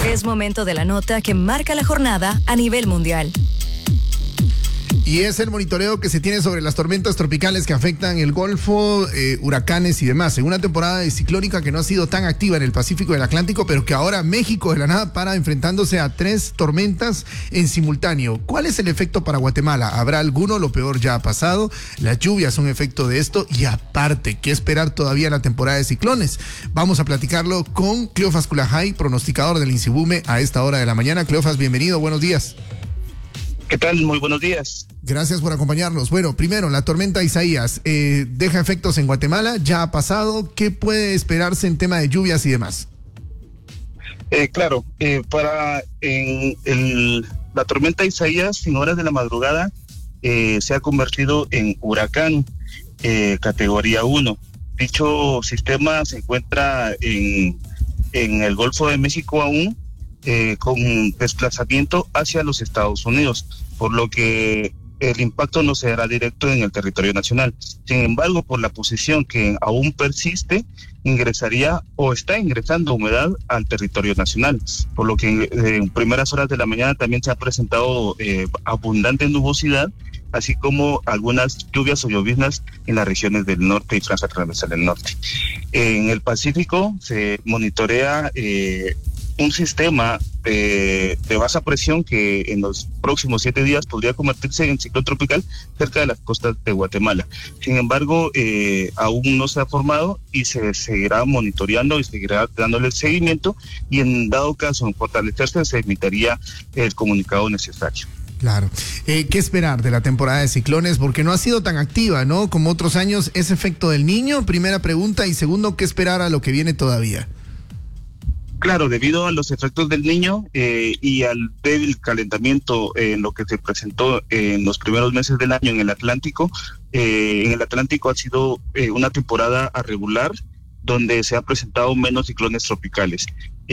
Es momento de la nota que marca la jornada a nivel mundial. Y es el monitoreo que se tiene sobre las tormentas tropicales que afectan el Golfo, huracanes y demás. En una temporada ciclónica que no ha sido tan activa en el Pacífico y el Atlántico, pero que ahora México de la nada para enfrentándose a 3 tormentas en simultáneo. ¿Cuál es el efecto para Guatemala? ¿Habrá alguno? Lo peor ya ha pasado. Las lluvias son efecto de esto. Y aparte, ¿qué esperar todavía en la temporada de ciclones? Vamos a platicarlo con Cleofas Culajay, pronosticador del INSIBUME a esta hora de la mañana. Cleofas, bienvenido, buenos días. ¿Qué tal? Muy buenos días. Gracias por acompañarnos. Bueno, primero, la tormenta Isaías deja efectos en Guatemala, ya ha pasado. ¿Qué puede esperarse en tema de lluvias y demás? La tormenta Isaías en horas de la madrugada se ha convertido en huracán categoría 1. Dicho sistema se encuentra en el Golfo de México aún, con desplazamiento hacia los Estados Unidos, por lo que el impacto no será directo en el territorio nacional. Sin embargo, por la posición que aún persiste, ingresaría o está ingresando humedad al territorio nacional, por lo que en primeras horas de la mañana también se ha presentado abundante nubosidad, así como algunas lluvias o lloviznas en las regiones del norte y franja transversal del norte. En el Pacífico se monitorea un sistema de baja presión que en los próximos 7 días podría convertirse en ciclón tropical cerca de las costas de Guatemala. Sin embargo, aún no se ha formado y se seguirá monitoreando y seguirá dándole seguimiento, y en dado caso en fortalecerse se emitiría el comunicado necesario. Claro. ¿Qué esperar de la temporada de ciclones? Porque no ha sido tan activa, ¿no? Como otros años. ¿Es efecto del Niño? Primera pregunta. Y segundo, ¿qué esperar a lo que viene todavía? Claro, debido a los efectos del Niño y al débil calentamiento en lo que se presentó en los primeros meses del año en el Atlántico ha sido una temporada irregular donde se han presentado menos ciclones tropicales.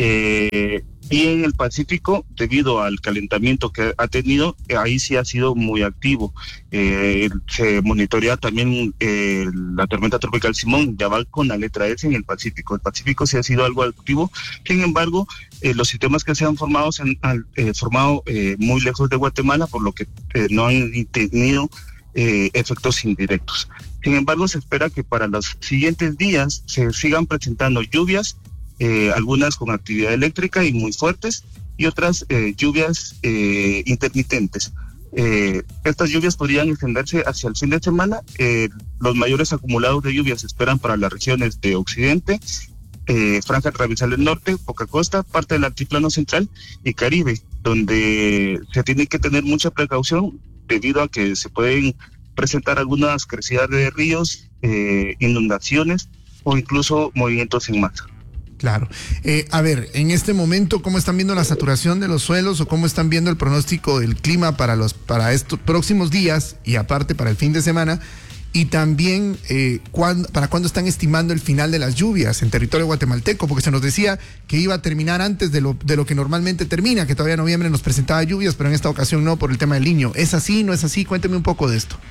Y en el Pacífico, debido al calentamiento que ha tenido, ahí sí ha sido muy activo. Se monitorea también la tormenta tropical Simón, ya va con la letra S en el Pacífico. El Pacífico sí ha sido algo activo. Sin embargo, los sistemas que se han formado se han formado muy lejos de Guatemala, por lo que no han tenido efectos indirectos. Sin embargo, se espera que para los siguientes días se sigan presentando lluvias, algunas con actividad eléctrica y muy fuertes, y otras lluvias intermitentes. Estas lluvias podrían extenderse hacia el fin de semana. Los mayores acumulados de lluvias se esperan para las regiones de Occidente, franja transversal del norte, poca costa, parte del altiplano central y Caribe, donde se tiene que tener mucha precaución debido a que se pueden presentar algunas crecidas de ríos, inundaciones o incluso movimientos en masa. Claro. A ver, en este momento, ¿cómo están viendo la saturación de los suelos o cómo están viendo el pronóstico del clima para estos próximos días y aparte para el fin de semana? Y también, ¿para cuándo están estimando el final de las lluvias en territorio guatemalteco? Porque se nos decía que iba a terminar antes de lo que normalmente termina, que todavía en noviembre nos presentaba lluvias, pero en esta ocasión no, por el tema del Niño. ¿Es así, no es así? Cuénteme un poco de esto.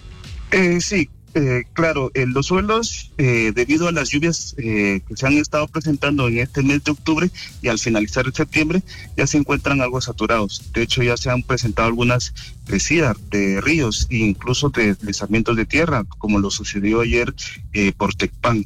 Sí. Claro, los suelos, debido a las lluvias que se han estado presentando en este mes de octubre y al finalizar de septiembre, ya se encuentran algo saturados. De hecho, ya se han presentado algunas crecidas de ríos e incluso de deslizamientos de tierra, como lo sucedió ayer por Tecpan.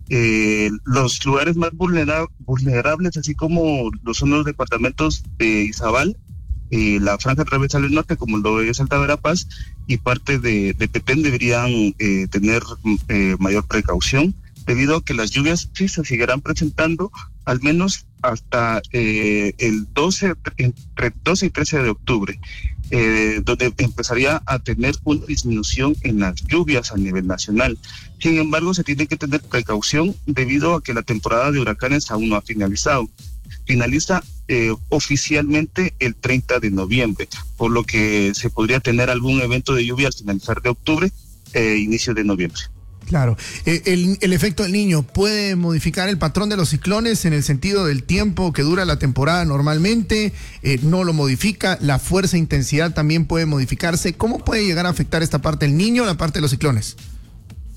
Los lugares más vulnerables, así como lo son los departamentos de Izabal, la franja transversal del norte, como lo es Alta Verapaz, y parte de Petén, deberían tener mayor precaución, debido a que las lluvias sí se seguirán presentando al menos hasta el 12, entre 12 y 13 de octubre, donde empezaría a tener una disminución en las lluvias a nivel nacional. Sin embargo, se tiene que tener precaución debido a que la temporada de huracanes aún no ha finalizado. Finaliza oficialmente el 30 de noviembre, por lo que se podría tener algún evento de lluvia al finalizar de octubre, inicio de noviembre. Claro. El efecto del Niño puede modificar el patrón de los ciclones en el sentido del tiempo que dura la temporada normalmente, no lo modifica, la fuerza e intensidad también puede modificarse. ¿Cómo puede llegar a afectar esta parte del Niño o la parte de los ciclones?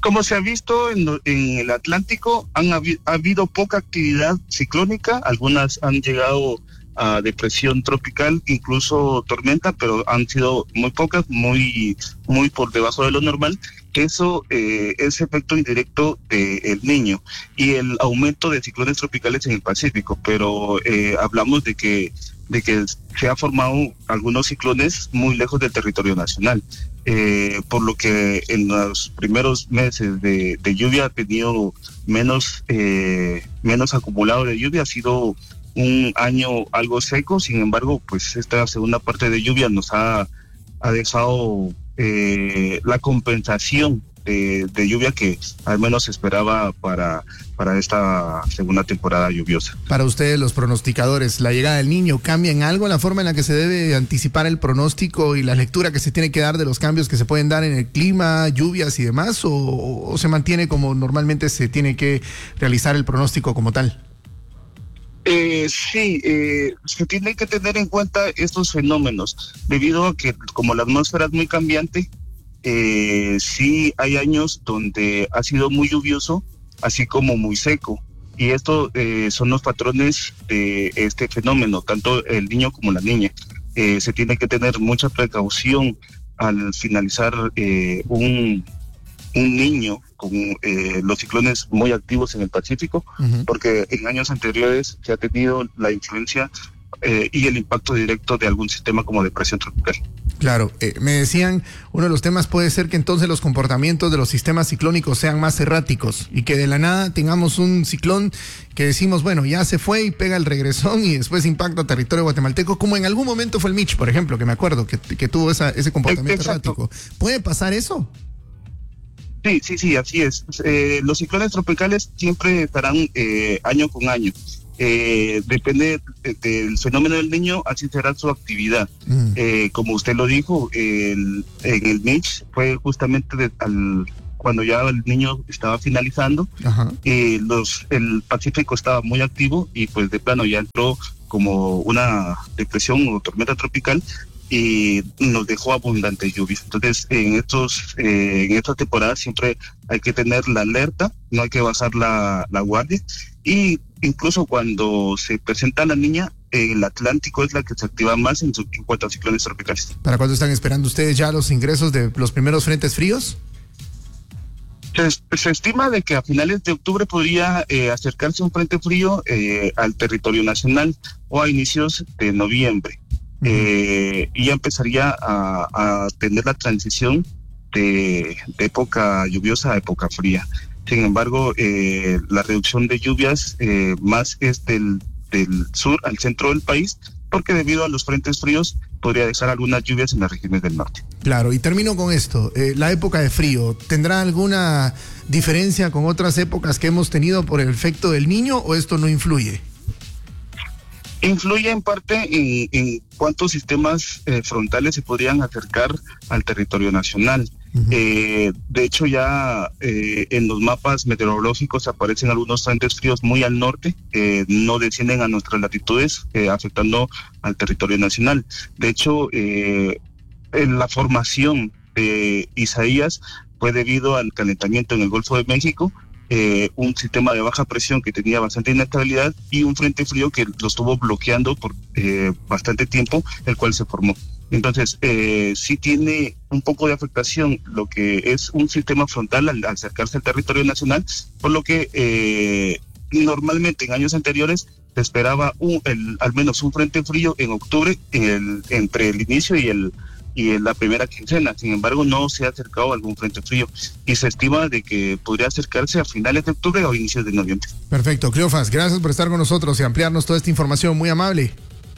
Como se ha visto en el Atlántico, ha habido poca actividad ciclónica, algunas han llegado a depresión tropical, incluso tormenta, pero han sido muy pocas, muy por debajo de lo normal. Eso es efecto indirecto del Niño y el aumento de ciclones tropicales en el Pacífico, pero hablamos de que se han formado algunos ciclones muy lejos del territorio nacional, por lo que en los primeros meses de lluvia ha tenido menos acumulado de lluvia, ha sido un año algo seco. Sin embargo, pues esta segunda parte de lluvia nos ha dejado la compensación de lluvia que al menos se esperaba para esta segunda temporada lluviosa. Para ustedes, los pronosticadores, ¿la llegada del Niño cambia en algo la forma en la que se debe anticipar el pronóstico y la lectura que se tiene que dar de los cambios que se pueden dar en el clima, lluvias y demás, o se mantiene como normalmente se tiene que realizar el pronóstico como tal? Sí, se tiene que tener en cuenta estos fenómenos, debido a que como la atmósfera es muy cambiante, sí hay años donde ha sido muy lluvioso, así como muy seco, y esto son los patrones de este fenómeno, tanto el Niño como la Niña. Se tiene que tener mucha precaución al finalizar un Niño con los ciclones muy activos en el Pacífico, porque en años anteriores se ha tenido la influencia y el impacto directo de algún sistema como depresión tropical. Claro, me decían, uno de los temas puede ser que entonces los comportamientos de los sistemas ciclónicos sean más erráticos y que de la nada tengamos un ciclón que decimos, bueno, ya se fue y pega el regresón y después impacta a territorio guatemalteco, como en algún momento fue el Mitch, por ejemplo, que me acuerdo que tuvo ese comportamiento errático. ¿Puede pasar eso? Sí, así es. Los ciclones tropicales siempre estarán año con año. Depende del fenómeno del Niño, así será su actividad. Como usted lo dijo, en el Mitch fue justamente cuando ya el Niño estaba finalizando, el Pacífico estaba muy activo y pues de plano ya entró como una depresión o tormenta tropical y nos dejó abundantes lluvias. Entonces en esta temporada siempre hay que tener la alerta, no hay que bajar la guardia, y incluso cuando se presenta la Niña, el Atlántico es la que se activa más en cuanto a ciclones tropicales. ¿Para cuándo están esperando ustedes ya los ingresos de los primeros frentes fríos? Se estima de que a finales de octubre podría acercarse un frente frío al territorio nacional o a inicios de noviembre. Y ya empezaría a tener la transición de época lluviosa a época fría. Sin embargo, la reducción de lluvias más es del sur al centro del país, porque debido a los frentes fríos podría dejar algunas lluvias en las regiones del norte. Claro, y termino con esto. La época de frío, ¿tendrá alguna diferencia con otras épocas que hemos tenido por el efecto del Niño o esto no influye? Influye en parte en cuántos sistemas frontales se podrían acercar al territorio nacional. De hecho, ya en los mapas meteorológicos aparecen algunos frentes fríos muy al norte, no descienden a nuestras latitudes, afectando al territorio nacional. De hecho, en la formación de Isaías fue debido al calentamiento en el Golfo de México, un sistema de baja presión que tenía bastante inestabilidad y un frente frío que lo estuvo bloqueando por bastante tiempo, el cual se formó. Entonces, sí tiene un poco de afectación lo que es un sistema frontal al acercarse al territorio nacional, por lo que normalmente en años anteriores se esperaba al menos un frente frío en octubre, entre el inicio y la primera quincena. Sin embargo, no se ha acercado algún frente frío y se estima de que podría acercarse a finales de octubre o inicios de noviembre. Perfecto, Cleofas, gracias por estar con nosotros y ampliarnos toda esta información, muy amable.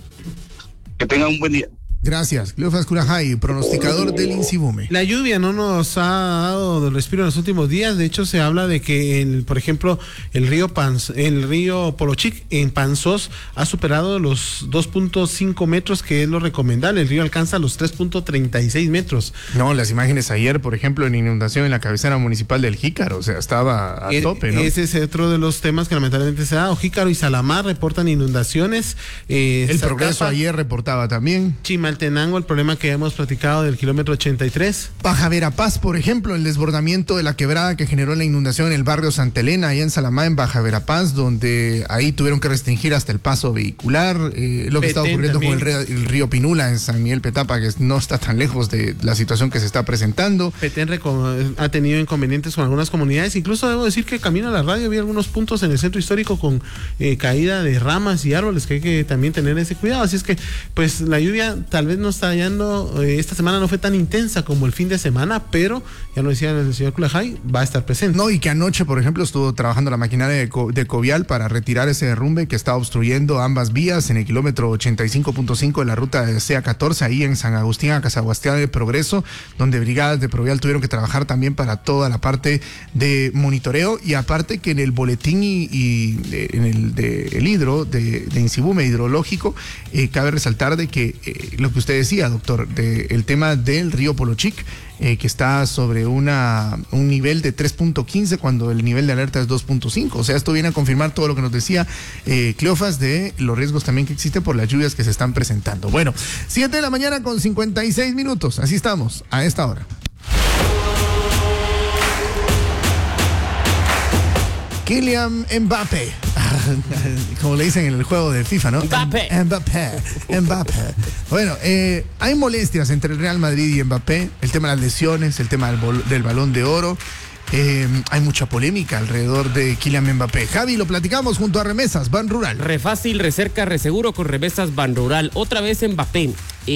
Que tengan un buen día. Gracias, Cleofas Curajay, pronosticador del INSIBUME. La lluvia no nos ha dado de respiro en los últimos días. De hecho, se habla de que, por ejemplo, el río Polochic en Panzós ha superado los 2.5 metros, que es lo recomendable. El río alcanza los 3.36 metros. No, las imágenes ayer, por ejemplo, en inundación en la cabecera municipal del Jícaro, o sea, estaba a tope, ¿no? Ese es otro de los temas que lamentablemente se ha dado. Jícaro y Salamar reportan inundaciones. El Progreso ayer reportaba también. Maltenango, el problema que hemos platicado del kilómetro 83. Baja Verapaz, por ejemplo, el desbordamiento de la quebrada que generó la inundación en el barrio Santa Elena, allá en Salamá, en Baja Verapaz, donde ahí tuvieron que restringir hasta el paso vehicular. Lo que está ocurriendo con el río Pinula en San Miguel Petapa, que no está tan lejos de la situación que se está presentando. Petén ha tenido inconvenientes con algunas comunidades. Incluso debo decir que camino a la radio vi algunos puntos en el centro histórico con caída de ramas y árboles, que hay que también tener ese cuidado. Así es que, pues, la lluvia tal vez no está hallando, esta semana no fue tan intensa como el fin de semana, pero, ya lo decía el señor Culajay, va a estar presente. No, y que anoche, por ejemplo, estuvo trabajando la maquinaria de Covial para retirar ese derrumbe que está obstruyendo ambas vías en el kilómetro 85.5 de la ruta de CA14, ahí en San Agustín, a Casaguastián de Progreso, donde brigadas de Provial tuvieron que trabajar también para toda la parte de monitoreo. Y aparte que en el boletín y en el de el hidro de Insibume hidrológico, cabe resaltar de que lo que usted decía, doctor, el tema del río Polochic, que está sobre un nivel de 3.15 cuando el nivel de alerta es 2.5. O sea, esto viene a confirmar todo lo que nos decía Cleofas de los riesgos también que existen por las lluvias que se están presentando. Bueno, 7 de la mañana con 56 minutos. Así estamos a esta hora. Kylian Mbappé, como le dicen en el juego de FIFA, ¿no? Mbappé. Bueno, hay molestias entre el Real Madrid y Mbappé, el tema de las lesiones, el tema del Balón de Oro. Hay mucha polémica alrededor de Kylian Mbappé. Javi, lo platicamos junto a Remesas Ban Rural. Re fácil, re cerca, re seguro con Remesas Ban Rural. Otra vez Mbappé.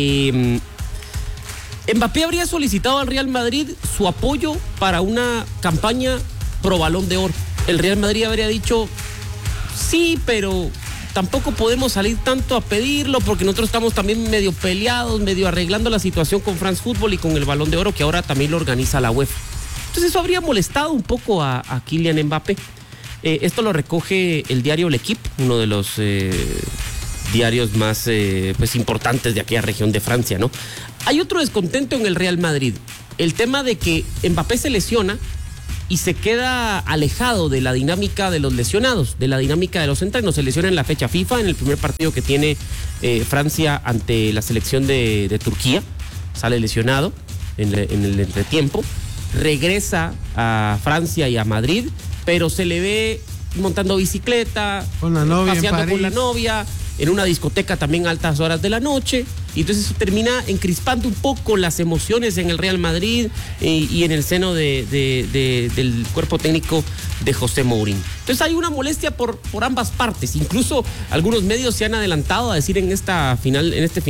Mbappé habría solicitado al Real Madrid su apoyo para una campaña pro Balón de Oro. El Real Madrid habría dicho, sí, pero tampoco podemos salir tanto a pedirlo porque nosotros estamos también medio peleados, medio arreglando la situación con France Football y con el Balón de Oro que ahora también lo organiza la UEFA. Entonces eso habría molestado un poco a Kylian Mbappé. Esto lo recoge el diario L'Equipe, uno de los diarios más pues importantes de aquella región de Francia, ¿no? Hay otro descontento en el Real Madrid. El tema de que Mbappé se lesiona y se queda alejado de la dinámica de los lesionados, de la dinámica de los entrenos. Se lesiona en la fecha FIFA, en el primer partido que tiene Francia ante la selección de Turquía. Sale lesionado en el entretiempo. Regresa a Francia y a Madrid, pero se le ve montando bicicleta, con la novia, paseando con la novia, en una discoteca también a altas horas de la noche, y entonces eso termina encrispando un poco las emociones en el Real Madrid y en el seno del cuerpo técnico de José Mourinho. Entonces hay una molestia por ambas partes. Incluso algunos medios se han adelantado a decir en este final